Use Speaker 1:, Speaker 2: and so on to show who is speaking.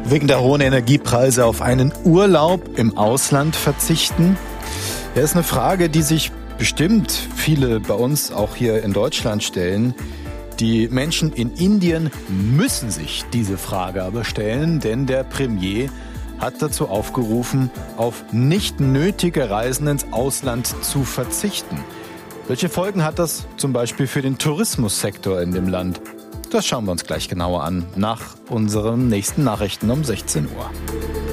Speaker 1: wegen der hohen Energiepreise auf einen Urlaub im Ausland verzichten? Ja, ist eine Frage, die sich bestimmt viele bei uns auch hier in Deutschland stellen. Die Menschen in Indien müssen sich diese Frage aber stellen, denn der Premier hat dazu aufgerufen, auf nicht nötige Reisen ins Ausland zu verzichten. Welche Folgen hat das zum Beispiel für den Tourismussektor in dem Land? Das schauen wir uns gleich genauer an, nach unseren nächsten Nachrichten um 16 Uhr.